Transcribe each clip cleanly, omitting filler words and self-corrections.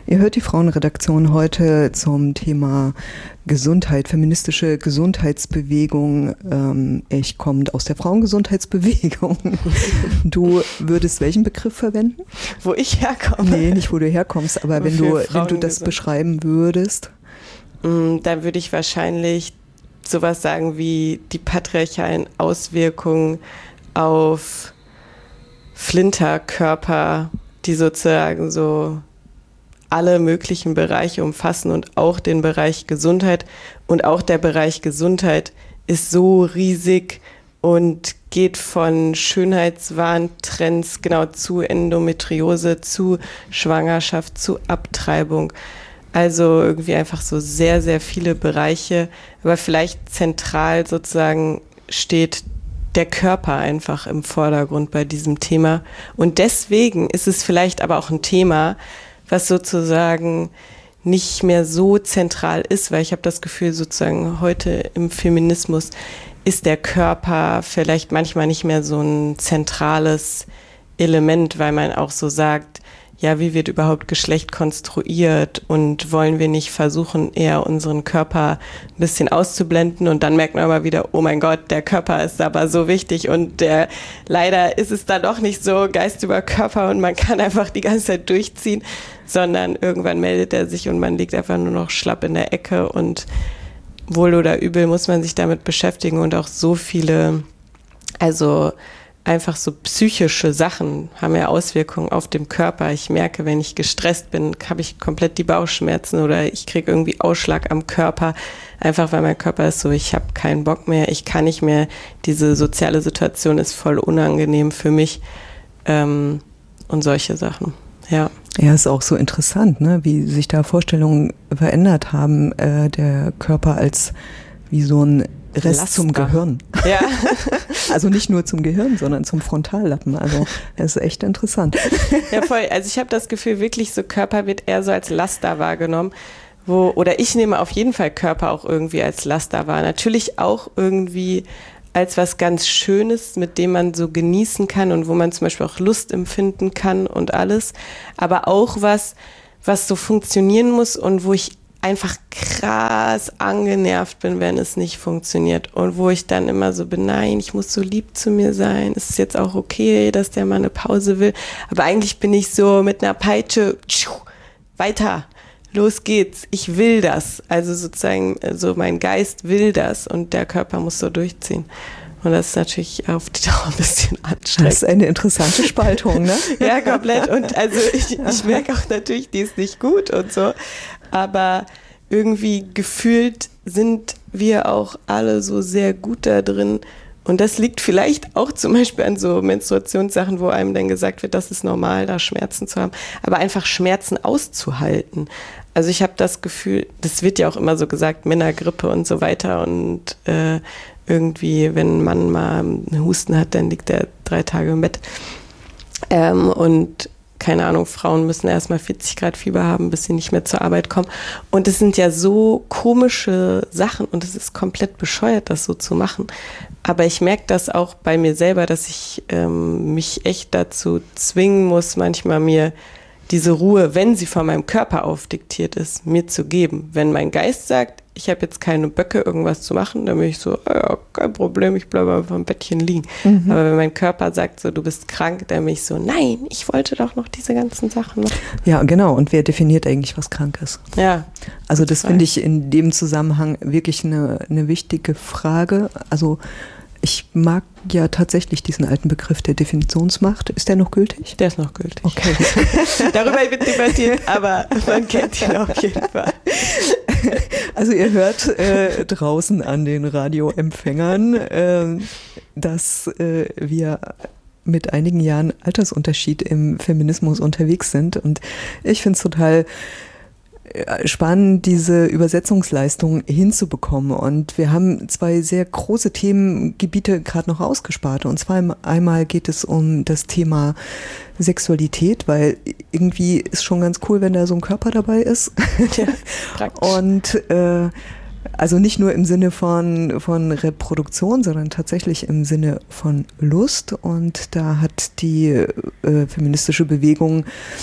Ihr hört die Frauenredaktion heute zum Thema Gesundheit, feministische Gesundheitsbewegung. Ich komme aus der Frauengesundheitsbewegung. Du würdest welchen Begriff verwenden? Wo ich herkomme? Nee, nicht wo du herkommst, aber wenn du das beschreiben würdest. Dann würde ich wahrscheinlich sowas sagen wie die patriarchalen Auswirkungen auf Flinterkörper, die sozusagen so alle möglichen Bereiche umfassen und auch den Bereich Gesundheit. Und auch der Bereich Gesundheit ist so riesig und geht von Schönheitswahntrends genau zu Endometriose, zu Schwangerschaft, zu Abtreibung. Also irgendwie einfach so sehr, sehr viele Bereiche. Aber vielleicht zentral sozusagen steht der Körper einfach im Vordergrund bei diesem Thema. Und deswegen ist es vielleicht aber auch ein Thema, was sozusagen nicht mehr so zentral ist, weil ich habe das Gefühl, sozusagen heute im Feminismus ist der Körper vielleicht manchmal nicht mehr so ein zentrales Element, weil man auch so sagt, ja, wie wird überhaupt Geschlecht konstruiert und wollen wir nicht versuchen, eher unseren Körper ein bisschen auszublenden und dann merkt man aber wieder, oh mein Gott, der Körper ist aber so wichtig und leider ist es dann doch nicht so Geist über Körper und man kann einfach die ganze Zeit durchziehen, sondern irgendwann meldet er sich und man liegt einfach nur noch schlapp in der Ecke und wohl oder übel muss man sich damit beschäftigen und auch so viele, also einfach so psychische Sachen haben ja Auswirkungen auf den Körper. Ich merke, wenn ich gestresst bin, habe ich komplett die Bauchschmerzen oder ich kriege irgendwie Ausschlag am Körper, einfach weil mein Körper ist so, ich habe keinen Bock mehr, ich kann nicht mehr, diese soziale Situation ist voll unangenehm für mich und solche Sachen, ja. Ja, ist auch so interessant, ne, wie sich da Vorstellungen verändert haben, der Körper als wie so ein Rest Laster. Zum Gehirn. Ja. Also nicht nur zum Gehirn, sondern zum Frontallappen. Also das ist echt interessant. Ja, voll. Also ich habe das Gefühl, wirklich so Körper wird eher so als Laster wahrgenommen. Oder ich nehme auf jeden Fall Körper auch irgendwie als Laster wahr. Natürlich auch irgendwie als was ganz Schönes, mit dem man so genießen kann und wo man zum Beispiel auch Lust empfinden kann und alles. Aber auch was so funktionieren muss und wo ich einfach krass angenervt bin, wenn es nicht funktioniert und wo ich dann immer so bin, nein, ich muss so lieb zu mir sein, es ist jetzt auch okay, dass der mal eine Pause will, aber eigentlich bin ich so mit einer Peitsche, weiter, los geht's, ich will das, also sozusagen, so mein Geist will das und der Körper muss so durchziehen. Und das ist natürlich auf die Dauer ein bisschen anstrengend. Das ist eine interessante Spaltung, ne? Ja, komplett. Und also ich merke auch natürlich, die ist nicht gut und so. Aber irgendwie gefühlt sind wir auch alle so sehr gut da drin. Und das liegt vielleicht auch zum Beispiel an so Menstruationssachen, wo einem dann gesagt wird, das ist normal, da Schmerzen zu haben. Aber einfach Schmerzen auszuhalten. Also ich habe das Gefühl, das wird ja auch immer so gesagt, Männergrippe und so weiter. Und irgendwie, wenn ein Mann mal einen Husten hat, dann liegt er 3 Tage im Bett. Und keine Ahnung, Frauen müssen erstmal 40 Grad Fieber haben, bis sie nicht mehr zur Arbeit kommen. Und es sind ja so komische Sachen und es ist komplett bescheuert, das so zu machen. Aber ich merke das auch bei mir selber, dass ich mich echt dazu zwingen muss, manchmal mir diese Ruhe, wenn sie von meinem Körper aufdiktiert ist, mir zu geben. Wenn mein Geist sagt, ich habe jetzt keine Böcke, irgendwas zu machen, dann bin ich so, ja, kein Problem, ich bleibe einfach im Bettchen liegen. Mhm. Aber wenn mein Körper sagt so, du bist krank, dann bin ich so, nein, ich wollte doch noch diese ganzen Sachen machen. Ja, genau. Und wer definiert eigentlich, was krank ist? Ja. Also das finde ich in dem Zusammenhang wirklich eine wichtige Frage. Also ich mag ja tatsächlich diesen alten Begriff der Definitionsmacht. Ist der noch gültig? Der ist noch gültig. Okay. Darüber wird debattiert, aber man kennt ihn auf jeden Fall. Also ihr hört draußen an den Radioempfängern, dass wir mit einigen Jahren Altersunterschied im Feminismus unterwegs sind. Und ich finde es total spannend, diese Übersetzungsleistung hinzubekommen. Und wir haben 2 sehr große Themengebiete gerade noch ausgespart. Und zwar einmal geht es um das Thema Sexualität, weil irgendwie ist schon ganz cool, wenn da so ein Körper dabei ist. Ja, praktisch. Und also nicht nur im Sinne von Reproduktion, sondern tatsächlich im Sinne von Lust. Und da hat die feministische Bewegung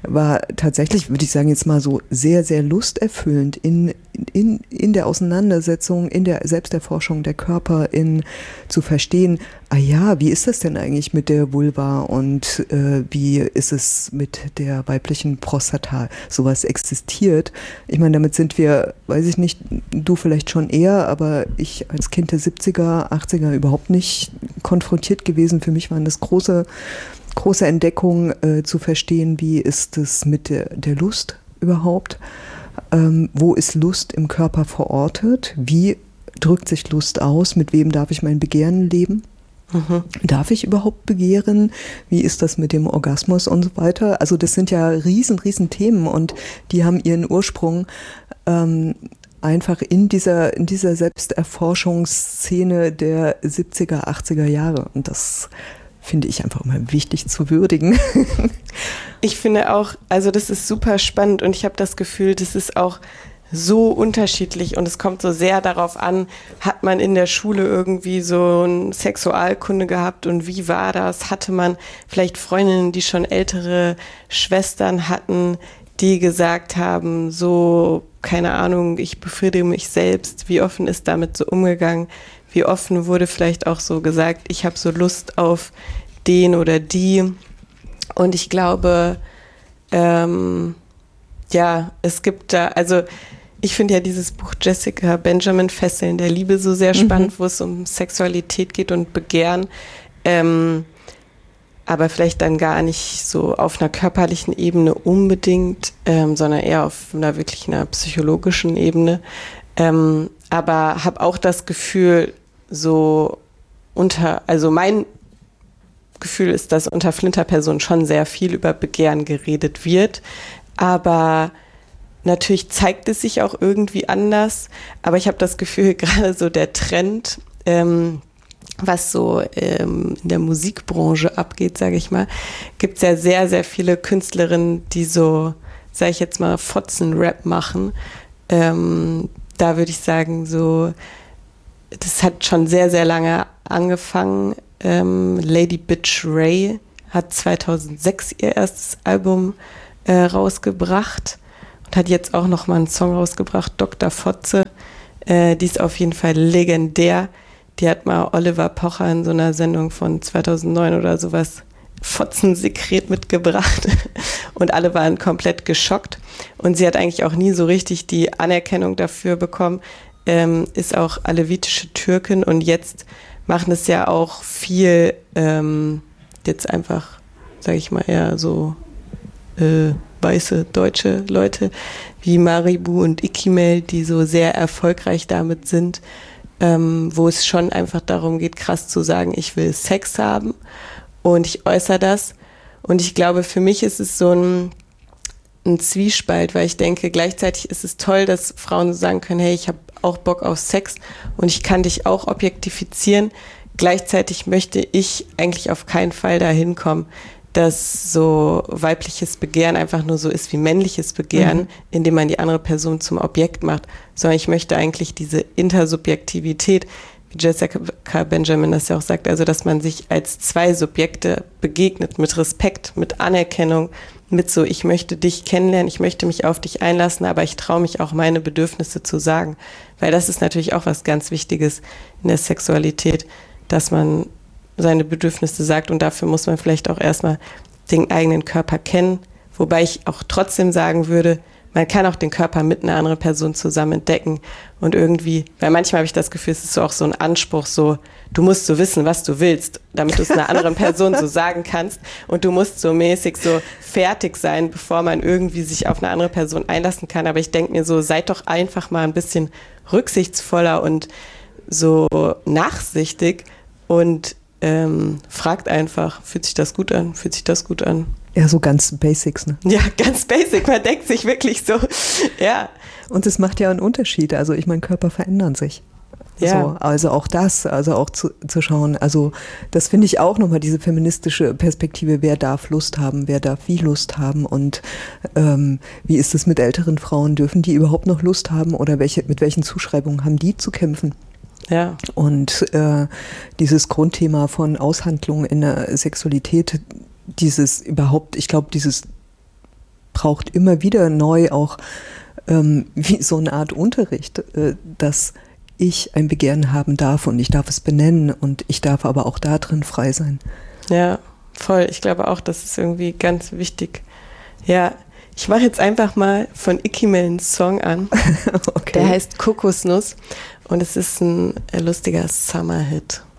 war tatsächlich, würde ich sagen, jetzt mal so sehr, sehr lusterfüllend in der Auseinandersetzung, in der Selbsterforschung der Körper, zu verstehen, wie ist das denn eigentlich mit der Vulva und wie ist es mit der weiblichen Prostata? Sowas existiert. Ich meine, damit sind wir, weiß ich nicht, du vielleicht schon eher, aber ich als Kind der 70er, 80er überhaupt nicht konfrontiert gewesen. Für mich waren das große Entdeckung, zu verstehen, wie ist es mit der Lust überhaupt, wo ist Lust im Körper verortet, wie drückt sich Lust aus, mit wem darf ich mein Begehren leben, darf ich überhaupt begehren, wie ist das mit dem Orgasmus und so weiter. Also das sind ja riesen Themen und die haben ihren Ursprung einfach in dieser Selbsterforschungsszene der 70er, 80er Jahre und das finde ich einfach immer wichtig zu würdigen. Ich finde auch, also das ist super spannend und ich habe das Gefühl, das ist auch so unterschiedlich und es kommt so sehr darauf an, hat man in der Schule irgendwie so eine Sexualkunde gehabt und wie war das? Hatte man vielleicht Freundinnen, die schon ältere Schwestern hatten, die gesagt haben, so, keine Ahnung, ich befriedige mich selbst, wie offen ist damit so umgegangen? Wie offen wurde vielleicht auch so gesagt, ich habe so Lust auf den oder die. Und ich glaube, es gibt da, also ich finde ja dieses Buch Jessica Benjamin Fesseln der Liebe so sehr spannend, wo es um Sexualität geht und Begehren. Aber vielleicht dann gar nicht so auf einer körperlichen Ebene unbedingt, sondern eher auf einer wirklich einer psychologischen Ebene. Aber habe auch das Gefühl, also mein Gefühl ist, dass unter Flinterpersonen schon sehr viel über Begehren geredet wird, aber natürlich zeigt es sich auch irgendwie anders, aber ich habe das Gefühl, gerade so der Trend, was so in der Musikbranche abgeht, sage ich mal, gibt es ja sehr, sehr viele Künstlerinnen, die so, sage ich jetzt mal, Fotzen-Rap machen. Da würde ich sagen, so das hat schon sehr, sehr lange angefangen. Lady Bitch Ray hat 2006 ihr erstes Album rausgebracht und hat jetzt auch nochmal einen Song rausgebracht, Dr. Fotze. Die ist auf jeden Fall legendär. Die hat mal Oliver Pocher in so einer Sendung von 2009 oder sowas Fotzensekret mitgebracht und alle waren komplett geschockt. Und sie hat eigentlich auch nie so richtig die Anerkennung dafür bekommen, ist auch alevitische Türkin und jetzt machen es ja auch viel, jetzt einfach, sage ich mal, eher so weiße deutsche Leute wie Maribu und Ikimel, die so sehr erfolgreich damit sind, wo es schon einfach darum geht, krass zu sagen, ich will Sex haben und ich äußere das. Und ich glaube, für mich ist es so ein Zwiespalt, weil ich denke, gleichzeitig ist es toll, dass Frauen sagen können, hey, ich habe auch Bock auf Sex und ich kann dich auch objektifizieren. Gleichzeitig möchte ich eigentlich auf keinen Fall dahin kommen, dass so weibliches Begehren einfach nur so ist wie männliches Begehren, indem man die andere Person zum Objekt macht, sondern ich möchte eigentlich diese Intersubjektivität, wie Jessica Benjamin das ja auch sagt, also dass man sich als zwei Subjekte begegnet, mit Respekt, mit Anerkennung, mit so, ich möchte dich kennenlernen, ich möchte mich auf dich einlassen, aber ich traue mich auch, meine Bedürfnisse zu sagen. Weil das ist natürlich auch was ganz Wichtiges in der Sexualität, dass man seine Bedürfnisse sagt und dafür muss man vielleicht auch erstmal den eigenen Körper kennen. Wobei ich auch trotzdem sagen würde, man kann auch den Körper mit einer anderen Person zusammen entdecken und irgendwie, weil manchmal habe ich das Gefühl, es ist so auch so ein Anspruch, so, du musst so wissen, was du willst, damit du es einer anderen Person so sagen kannst und du musst so mäßig so fertig sein, bevor man irgendwie sich auf eine andere Person einlassen kann. Aber ich denke mir so, seid doch einfach mal ein bisschen rücksichtsvoller und so nachsichtig und fragt einfach, fühlt sich das gut an, fühlt sich das gut an? Ja, so ganz Basics, ne? Ja, ganz basic, man denkt sich wirklich so, ja. Und es macht ja einen Unterschied, also ich meine, Körper verändern sich. Ja. So, also auch das, also auch zu schauen, also das finde ich auch nochmal diese feministische Perspektive, wer darf Lust haben, wer darf wie Lust haben und wie ist es mit älteren Frauen, dürfen die überhaupt noch Lust haben oder mit welchen Zuschreibungen haben die zu kämpfen? Ja. Und dieses Grundthema von Aushandlung in der Sexualität, dieses überhaupt, ich glaube, dieses braucht immer wieder neu auch wie so eine Art Unterricht, dass ich ein Begehren haben darf und ich darf es benennen und ich darf aber auch da drin frei sein. Ja, voll. Ich glaube auch, das ist irgendwie ganz wichtig. Ja, ich mache jetzt einfach mal von Ikimel einen Song an. Okay. Der heißt Kokosnuss und es ist ein lustiger Summer-Hit.